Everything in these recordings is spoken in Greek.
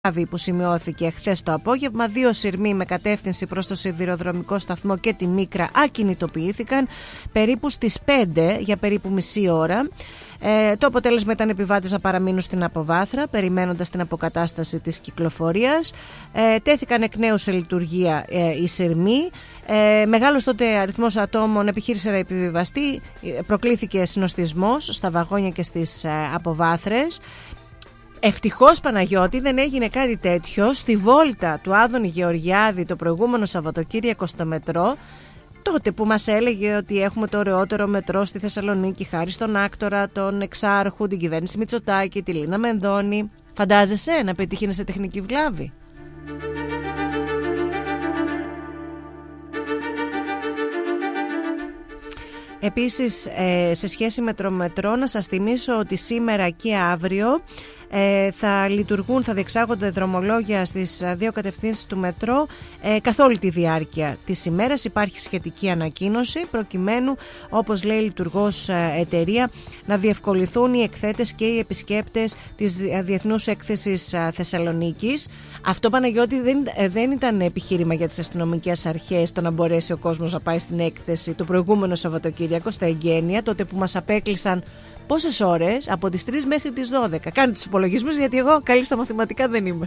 που σημειώθηκε χθες το απόγευμα. 2 σειρμοί με κατεύθυνση προς το σιδηροδρομικό σταθμό και τη Μίκρα ακινητοποιήθηκαν περίπου στις 5 για περίπου μισή ώρα. Το αποτέλεσμα ήταν επιβάτες να παραμείνουν στην αποβάθρα περιμένοντας την αποκατάσταση της κυκλοφορίας. Τέθηκαν εκ νέου σε λειτουργία οι σειρμοί. Μεγάλος τότε αριθμός ατόμων επιχείρησε να επιβιβαστεί. Προκλήθηκε συνοστισμός στα βαγόνια και στις αποβάθρες. Ευτυχώς, Παναγιώτη, δεν έγινε κάτι τέτοιο στη βόλτα του Άδωνη Γεωργιάδη το προηγούμενο Σαββατοκύριακο στο μετρό, τότε που μας έλεγε ότι έχουμε το ωραιότερο μετρό στη Θεσσαλονίκη χάρη στον Άκτορα, τον Εξάρχου, την κυβέρνηση Μητσοτάκη, τη Λίνα Μενδώνη. Φαντάζεσαι να πετύχει σε τεχνική βλάβη? Επίσης, σε σχέση με το μετρό, να σας θυμίσω ότι σήμερα και αύριο θα διεξάγονται δρομολόγια στις 2 κατευθύνσεις του μετρό καθ' όλη τη διάρκεια της ημέρας. Υπάρχει σχετική ανακοίνωση προκειμένου, όπως λέει η λειτουργός εταιρεία, να διευκολυθούν οι εκθέτες και οι επισκέπτες της Διεθνούς Έκθεσης Θεσσαλονίκης. Αυτό, Παναγιώτη, δεν ήταν επιχείρημα για τις αστυνομικές αρχές το να μπορέσει ο κόσμος να πάει στην έκθεση το προηγούμενο Σαββατοκύριακο στα εγγένεια, τότε που μας απέκλεισαν πόσες ώρες, από τις 3 μέχρι τις 12. Κάντε τους υπολογισμούς, γιατί εγώ καλή στα μαθηματικά δεν είμαι.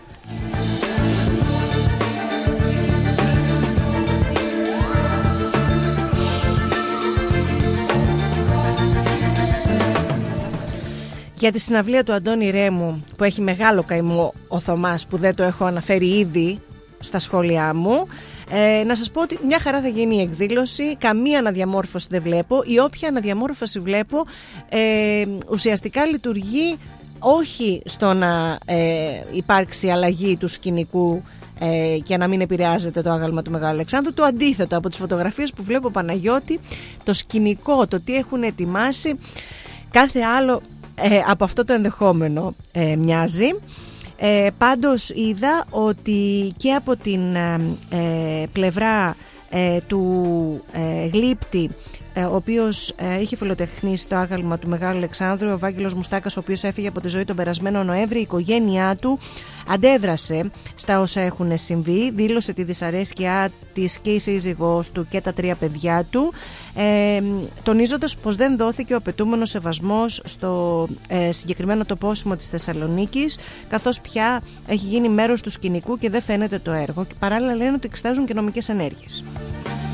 Για τη συναυλία του Αντώνη Ρέμου, που έχει μεγάλο καημό ο Θωμάς, που δεν το έχω αναφέρει ήδη στα σχόλιά μου, να σας πω ότι μια χαρά θα γίνει η εκδήλωση. Καμία αναδιαμόρφωση δεν βλέπω. Η όποια αναδιαμόρφωση βλέπω ουσιαστικά λειτουργεί όχι στο να υπάρξει αλλαγή του σκηνικού και να μην επηρεάζεται το άγαλμα του Μεγάλου Αλεξάνδρου. Το αντίθετο, από τις φωτογραφίες που βλέπω, Παναγιώτη, το σκηνικό, το τι έχουν ετοιμάσει, κάθε άλλο από αυτό το ενδεχόμενο μοιάζει. Πάντως είδα ότι και από την πλευρά του γλύπτη, ο οποίος είχε φιλοτεχνήσει το άγαλμα του Μεγάλου Αλεξάνδρου, ο Βάγγελος Μουστάκας, ο οποίος έφυγε από τη ζωή τον περασμένο Νοέμβρη, η οικογένειά του αντέδρασε στα όσα έχουν συμβεί, δήλωσε τη δυσαρέσκειά της και η σύζυγός του και τα 3 παιδιά του, τονίζοντας πως δεν δόθηκε ο απαιτούμενος σεβασμός στο συγκεκριμένο τοπόσιμο της Θεσσαλονίκης, καθώς πια έχει γίνει μέρος του σκηνικού και δεν φαίνεται το έργο. Και παράλληλα λένε ότι εξετάζουν και νομικές ενέργειες.